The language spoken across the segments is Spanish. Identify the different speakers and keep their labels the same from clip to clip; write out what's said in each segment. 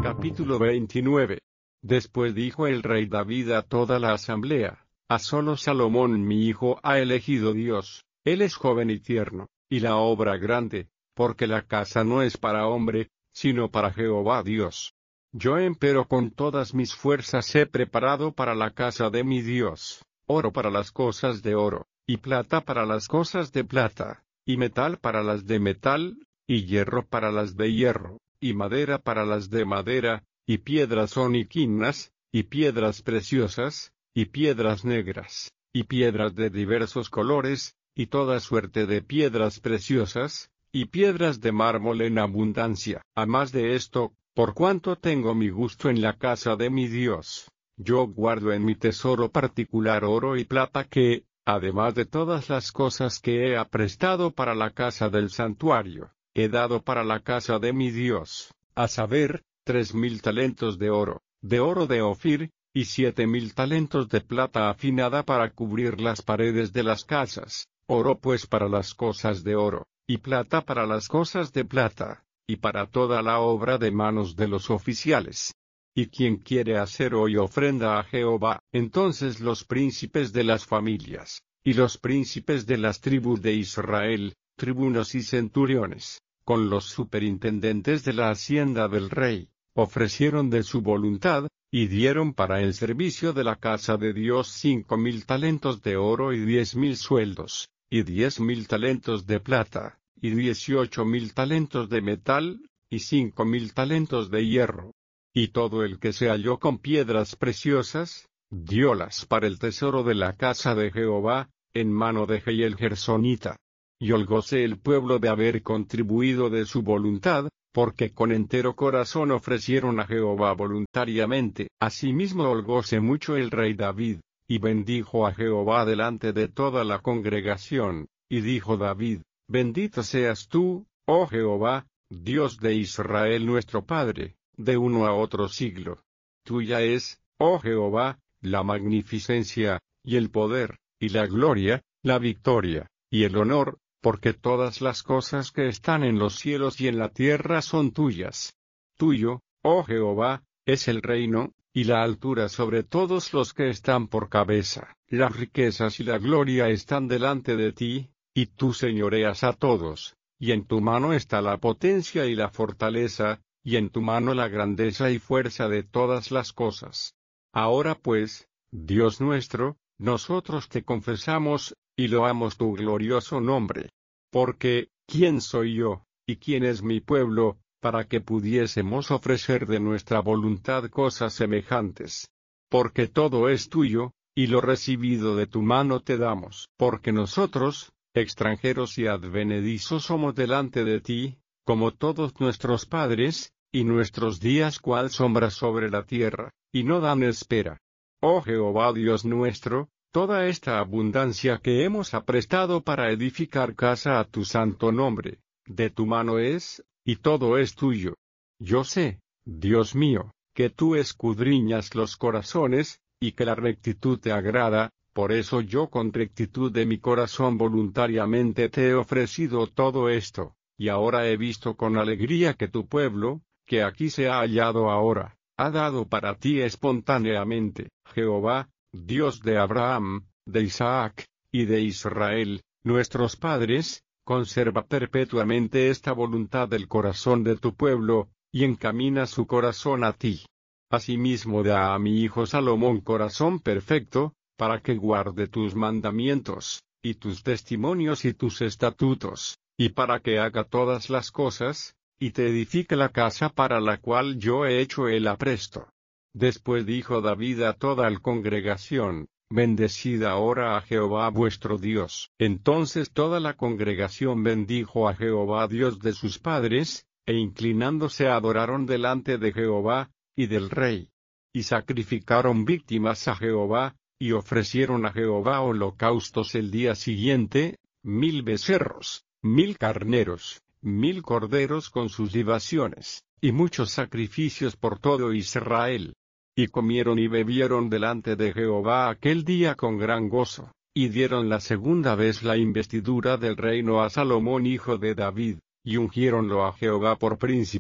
Speaker 1: Capítulo 29. Después dijo el rey David a toda la asamblea: a solo Salomón mi hijo ha elegido Dios, él es joven y tierno, y la obra grande, porque la casa no es para hombre, sino para Jehová Dios. Yo empero con todas mis fuerzas he preparado para la casa de mi Dios, oro para las cosas de oro, y plata para las cosas de plata, y metal para las de metal, y hierro para las de hierro, y madera para las de madera, y piedras oniquinas, y piedras preciosas, y piedras negras, y piedras de diversos colores, y toda suerte de piedras preciosas, y piedras de mármol en abundancia. A más de esto, por cuanto tengo mi gusto en la casa de mi Dios, yo guardo en mi tesoro particular oro y plata que, además de todas las cosas que he aprestado para la casa del santuario, he dado para la casa de mi Dios, a saber, 3,000 talentos de oro de Ofir, y 7,000 talentos de plata afinada para cubrir las paredes de las casas, oro pues para las cosas de oro, y plata para las cosas de plata, y para toda la obra de manos de los oficiales. Y quien quiere hacer hoy ofrenda a Jehová, entonces los príncipes de las familias, y los príncipes de las tribus de Israel, tribunos y centuriones, con los superintendentes de la hacienda del rey, ofrecieron de su voluntad, y dieron para el servicio de la casa de Dios 5,000 talentos de oro y 10,000 sueldos, y 10,000 talentos de plata, y 18,000 talentos de metal, y 5,000 talentos de hierro. Y todo el que se halló con piedras preciosas, diólas para el tesoro de la casa de Jehová, en mano de Jehiel Gersonita. Y holgóse el pueblo de haber contribuido de su voluntad, porque con entero corazón ofrecieron a Jehová voluntariamente. Asimismo holgóse mucho el rey David, y bendijo a Jehová delante de toda la congregación, y dijo David: bendito seas tú, oh Jehová, Dios de Israel nuestro Padre, de uno a otro siglo. Tuya es, oh Jehová, la magnificencia, y el poder, y la gloria, la victoria, y el honor, porque todas las cosas que están en los cielos y en la tierra son tuyas. Tuyo, oh Jehová, es el reino, y la altura sobre todos los que están por cabeza. Las riquezas y la gloria están delante de ti, y tú señoreas a todos, y en tu mano está la potencia y la fortaleza, y en tu mano la grandeza y fuerza de todas las cosas. Ahora pues, Dios nuestro, nosotros te confesamos, y loamos tu glorioso nombre. Porque, ¿quién soy yo, y quién es mi pueblo, para que pudiésemos ofrecer de nuestra voluntad cosas semejantes? Porque todo es tuyo, y lo recibido de tu mano te damos. Porque nosotros, extranjeros y advenedizos somos delante de ti, como todos nuestros padres, y nuestros días cual sombra sobre la tierra, y no dan espera. Oh Jehová Dios nuestro, toda esta abundancia que hemos aprestado para edificar casa a tu santo nombre, de tu mano es, y todo es tuyo. Yo sé, Dios mío, que tú escudriñas los corazones, y que la rectitud te agrada, por eso yo con rectitud de mi corazón voluntariamente te he ofrecido todo esto, y ahora he visto con alegría que tu pueblo, que aquí se ha hallado ahora, ha dado para ti espontáneamente. Jehová, Dios de Abraham, de Isaac, y de Israel, nuestros padres, conserva perpetuamente esta voluntad del corazón de tu pueblo, y encamina su corazón a ti. Asimismo da a mi hijo Salomón corazón perfecto, para que guarde tus mandamientos, y tus testimonios y tus estatutos, y para que haga todas las cosas, y te edifique la casa para la cual yo he hecho el apresto. Después dijo David a toda la congregación: bendecid ahora a Jehová vuestro Dios. Entonces toda la congregación bendijo a Jehová Dios de sus padres, e inclinándose adoraron delante de Jehová, y del rey. Y sacrificaron víctimas a Jehová, y ofrecieron a Jehová holocaustos el día siguiente, 1,000 becerros, 1,000 carneros, 1,000 corderos con sus libaciones, y muchos sacrificios por todo Israel. Y comieron y bebieron delante de Jehová aquel día con gran gozo, y dieron la segunda vez la investidura del reino a Salomón hijo de David, y ungiéronlo a Jehová por príncipe.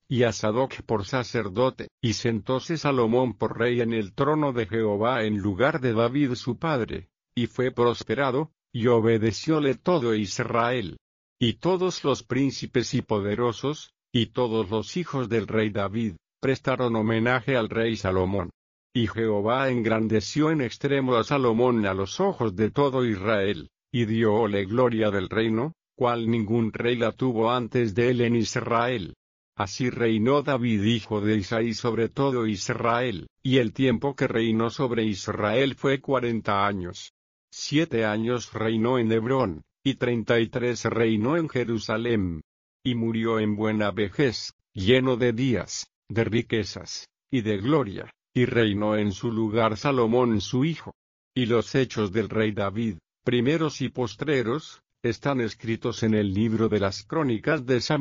Speaker 1: y a Sadoc por sacerdote, y sentóse Salomón por rey en el trono de Jehová en lugar de David su padre, y fue prosperado, y obedecióle todo Israel. Y todos los príncipes y poderosos, y todos los hijos del rey David, prestaron homenaje al rey Salomón. Y Jehová engrandeció en extremo a Salomón a los ojos de todo Israel, y dióle gloria del reino, cual ningún rey la tuvo antes de él en Israel. Así reinó David hijo de Isaí sobre todo Israel, y el tiempo que reinó sobre Israel fue 40 años. 7 años reinó en Hebrón, y 33 reinó en Jerusalén. Y murió en buena vejez, lleno de días, de riquezas, y de gloria, y reinó en su lugar Salomón su hijo. Y los hechos del rey David, primeros y postreros, están escritos en el libro de las crónicas de Samuel.